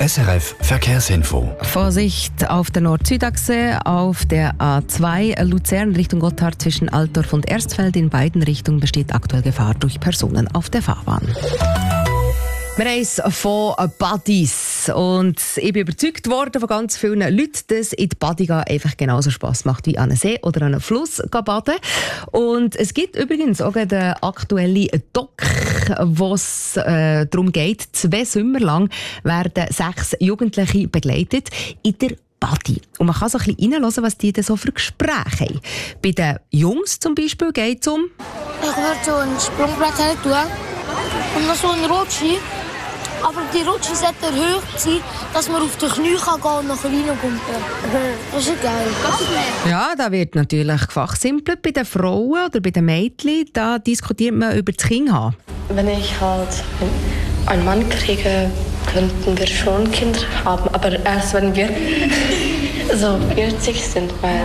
SRF Verkehrsinfo. Vorsicht auf der Nord-Süd-Achse, auf der A2 Luzern Richtung Gotthard zwischen Altdorf und Erstfeld. In beiden Richtungen besteht aktuell Gefahr durch Personen auf der Fahrbahn. Wir haben es von Buddies und ich bin überzeugt worden von ganz vielen Leuten, dass in die Badi gehen einfach genauso Spass macht wie an einem See oder an einem Fluss baden. Und es gibt übrigens auch den aktuellen Doc, wo es darum geht, 2 Sommer lang werden 6 Jugendliche begleitet in der Badi. Und man kann so ein bisschen reinhören, was die denn so für Gespräche haben. Bei den Jungs zum Beispiel geht es um... Ich würde so ein Sprungbrett her tun und noch so einen Rutschi. Aber die Rutschi sollte erhöht sein, dass man auf die Knie gehen kann und nachher reinkommt. Das ist geil. Ja, da wird natürlich gefachsimpelt bei den Frauen oder bei den Mädchen. Da diskutiert man über das Kind. Wenn ich halt einen Mann kriege, könnten wir schon Kinder haben. Aber erst wenn wir so 40 sind, weil...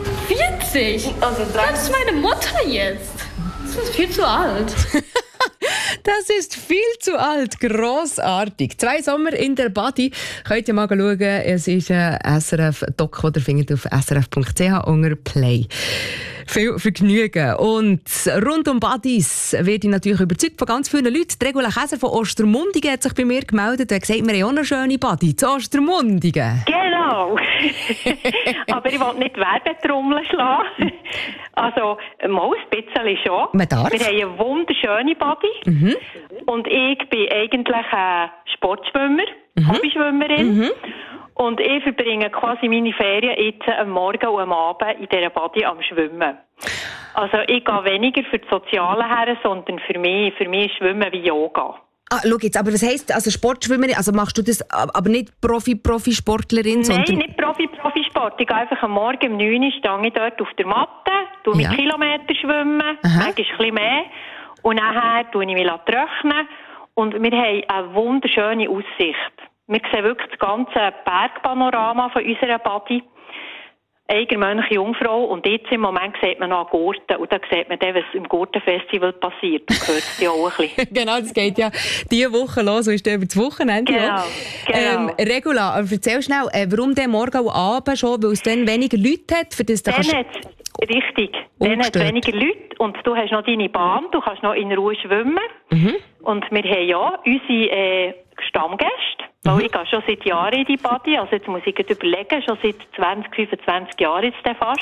40? Also das ist meine Mutter jetzt. Das ist viel zu alt. Das ist viel zu alt. Grossartig. 2 Sommer in der Badi. Könnt ihr mal schauen. Es ist ein SRF-Doc, den ihr findet auf srf.ch unter Play. Viel Vergnügen. Und rund um Badis werde ich natürlich überzeugt von ganz vielen Leuten. Die Regula Käser von Ostermundigen hat sich bei mir gemeldet und hat gesagt, wir haben auch eine schöne Badi zu Ostermundigen. Genau. Aber ich will nicht Werbetrommel schlagen. Also, mal ein bisschen schon. Man darf. Wir haben eine wunderschöne Badi. Mhm. Und ich bin eigentlich Sportschwimmer, Hobbyschwimmerin. Und ich verbringe quasi meine Ferien jetzt am Morgen und am Abend in dieser Badi am Schwimmen. Also ich gehe weniger für das Soziale her, sondern für mich ist Schwimmen wie Yoga. Ah, schau jetzt, aber was heisst also Sportschwimmerin? Also machst du das aber nicht Profisportlerin? Nein, nicht Profisport. Ich gehe einfach am Morgen um 9 Uhr stehe ich dort auf der Matte, tue mit Kilometer schwimmen, manchmal ein bisschen mehr. Und nachher tue ich mich trocknen. Und wir haben eine wunderschöne Aussicht. Wir sehen wirklich das ganze Bergpanorama von unserer Badi. Eigermönch, Jungfrau. Und jetzt im Moment sieht man noch Gurten. Und da sieht man dann, was im Gurtenfestival passiert. Das hört es ja auch ein bisschen. Genau, das geht ja diese Woche los. So ist dann über das Wochenende. Genau. Regula, erzähl schnell, warum der morgen und Abend schon? Weil es dann weniger Leute hat? Für das Richtig. Dann hat es weniger Leute. Und du hast noch deine Bahn. Du kannst noch in Ruhe schwimmen. Und wir haben ja unsere Stammgäste. Weil ich gehe schon seit Jahren in die Badi, also jetzt muss ich überlegen, schon seit 25 Jahren jetzt fast.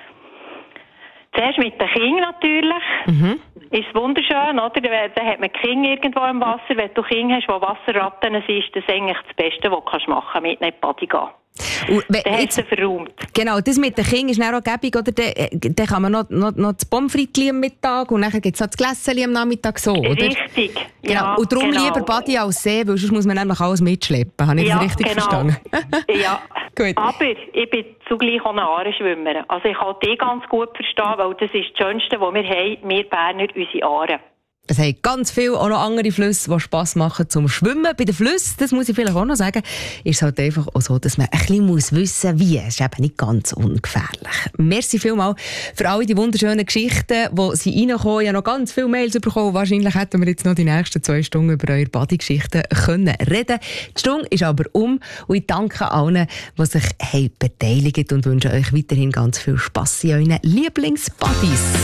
Zuerst mit den Kindern natürlich. Ist wunderschön, oder? Dann hat man Kinder irgendwo im Wasser. Wenn du Kinder hast, die Wasserratten sind, ist das eigentlich das Beste, was du machen kannst, mit in die Badi gehen. Dann hast du verräumt. Genau, das mit den Kindern ist dann auch gäbig, oder? Dann kann man noch das Pommes am Mittag und dann gibt es noch das Gläschen am Nachmittag so, oder? Richtig, genau. Ja. Und darum genau. lieber Badi als See, weil sonst muss man nämlich alles mitschleppen. Habe ich das richtig verstanden? Ja, gut. Aber ich bin zugleich auch eine Aarenschwimmerin. Also ich kann die ganz gut verstehen, weil das ist das Schönste, was wir haben, wir Berner, unsere Aare. Es haben ganz viele auch noch andere Flüsse, die Spass machen zum Schwimmen. Bei den Flüssen, das muss ich vielleicht auch noch sagen, ist es halt einfach auch so, dass man ein bisschen wissen muss, wie. Es ist eben nicht ganz ungefährlich. Merci vielmals für alle die wunderschönen Geschichten, die sie reinkommen. Ich habe noch ganz viele Mails bekommen. Wahrscheinlich hätten wir jetzt noch die nächsten 2 Stunden über eure Badi-Geschichten reden können. Die Stunde ist aber um und ich danke allen, die sich beteiligt und wünsche euch weiterhin ganz viel Spass in euren Lieblingsbadis.